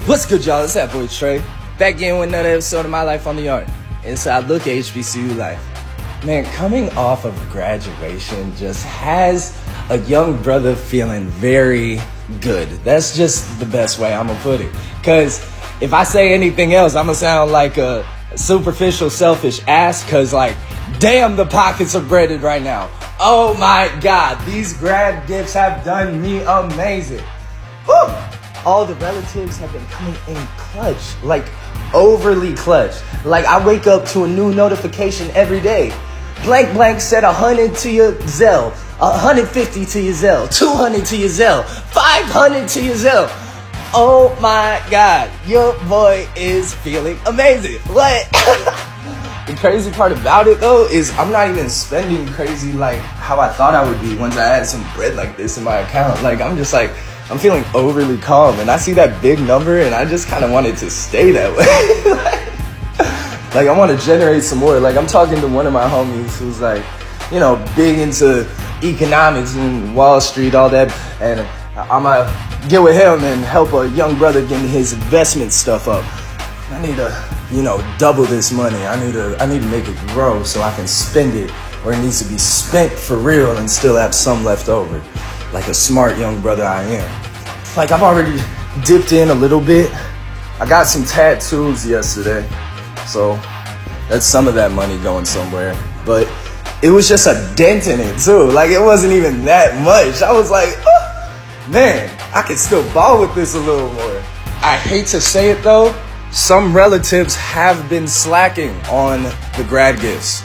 What's good, y'all? It's that boy Trey. Back again with another episode of My Life on the Yard. Inside Look HBCU Life. Man, coming off of graduation just has a young brother feeling very good. That's just the best way I'm gonna put it. Cause if I say anything else, I'm gonna sound like a superficial, selfish ass. Cause like, damn, the pockets are breaded right now. Oh my God, these grad gifts have done me amazing. Whew. All the relatives have been coming in clutch, like overly clutch. Like I wake up to a new notification every day. Blank blank said 100 to your Zelle, 150 to your Zelle, 200 to your Zelle, 500 to your Zelle. Oh my God, your boy is feeling amazing. What? The crazy part about it though is I'm not even spending crazy like how I thought I would be once I had some bread like this in my account. Like I'm feeling overly calm, and I see that big number, and I just kind of want it to stay that way. like I want to generate some more. Like I'm talking to one of my homies who's like, you know, big into economics and Wall Street, all that, and I'm gonna get with him and help a young brother get his investment stuff up. I need to, double this money. I need to make it grow so I can spend it where it needs to be spent for real and still have some left over. Like a smart young brother I am. Like I've already dipped in a little bit. I got some tattoos yesterday, so that's some of that money going somewhere. But it was just a dent in it too. Like it wasn't even that much. I was like, oh, man, I could still ball with this a little more. I hate to say it though, some relatives have been slacking on the grad gifts.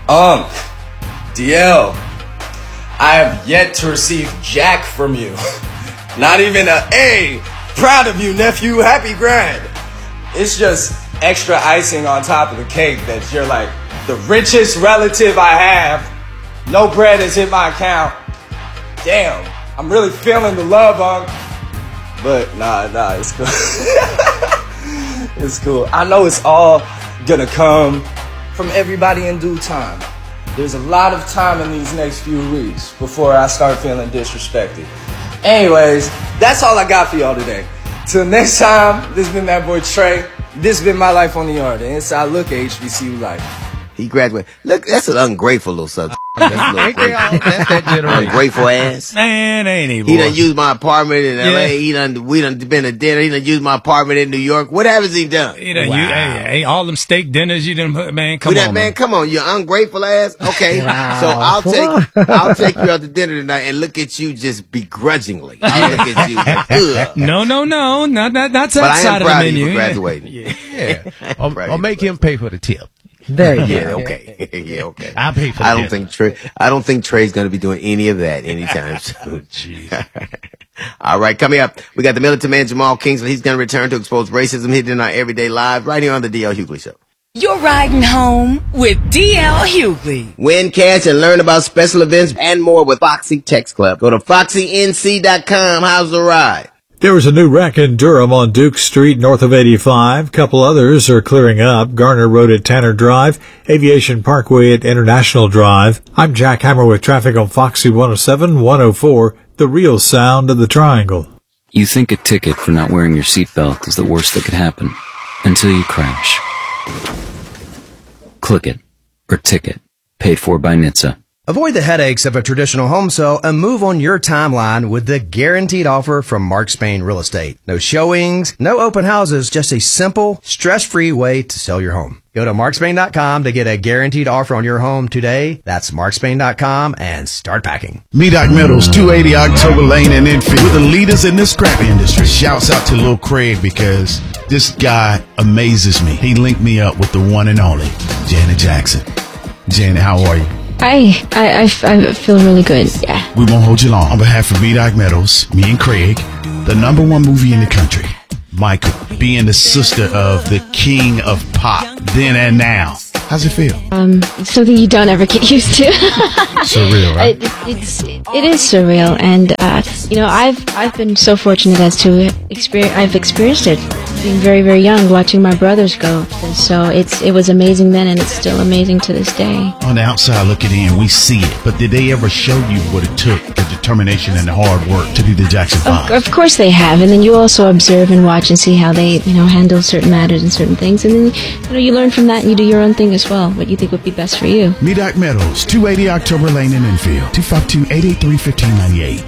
DL, I have yet to receive jack from you. Not even a "Hey, proud of you, nephew, happy grad." It's just extra icing on top of the cake that you're like the richest relative I have. No bread has hit my account. Damn, I'm really feeling the love, Unc. But nah, it's cool. It's cool. I know it's all gonna come from everybody in due time. There's a lot of time in these next few weeks before I start feeling disrespected. Anyways, that's all I got for y'all today. Till next time, this has been that boy Trey. This has been My Life on the Yard. And inside Look at HBCU Life. He graduated. Look, that's an ungrateful little subject. That's that ungrateful ass. Man, ain't he, boy? He done used my apartment in L.A. We done been to dinner. He done used my apartment in New York. What has he done? He done hey, all them steak dinners you done put, man. Come on, man. Come on, you ungrateful ass. Okay, wow. So I'll take you out to dinner tonight and look at you just begrudgingly. I'll look at you like, ugh. No, not that side of the menu. But I am proud of you for graduating. Yeah. Or make him pay for the tip. There you go. Okay. Yeah, okay. I'll pay for I don't think Trey's going to be doing any of that anytime soon. Jeez. All right, coming up, we got the militant man Jamal Kingsley. He's going to return to expose racism hidden in our everyday lives right here on the DL Hughley Show. You're riding home with DL Hughley. Win cash and learn about special events and more with Foxy Text Club. Go to foxync.com. How's the ride? There was a new wreck in Durham on Duke Street north of 85. Couple others are clearing up. Garner Road at Tanner Drive, Aviation Parkway at International Drive. I'm Jack Hammer with traffic on Foxy 107, 104, the real sound of the triangle. You think a ticket for not wearing your seatbelt is the worst that could happen until you crash. Click it or ticket. Paid for by NHTSA. Avoid the headaches of a traditional home sale and move on your timeline with the guaranteed offer from Mark Spain Real Estate. No showings, no open houses, just a simple, stress-free way to sell your home. Go to markspain.com to get a guaranteed offer on your home today. That's markspain.com and start packing. Medoc Metals, 280 October Lane in Enfield. We're the leaders in the scrap industry. Shouts out to Lil Craig because this guy amazes me. He linked me up with the one and only Janet Jackson. Janet, how are you? I feel really good, yeah. We won't hold you long. On behalf of Medoc Metals, me and Craig, the #1 movie in the country, Michael, being the sister of the king of pop, then and now. How's it feel? Something you don't ever get used to. Surreal, right? It is surreal, and I've been so fortunate as to I've experienced it being very, very young, watching my brothers go. And so it was amazing then, and it's still amazing to this day. On the outside looking in, we see it. But did they ever show you what it took, the determination and the hard work to do the Jackson 5? Of course they have. And then you also observe and watch and see how they, handle certain matters and certain things. And then, you learn from that and you do your own thing as well, what you think would be best for you. Medoc Metals, 280 October Lane in Enfield, 252-883-1598.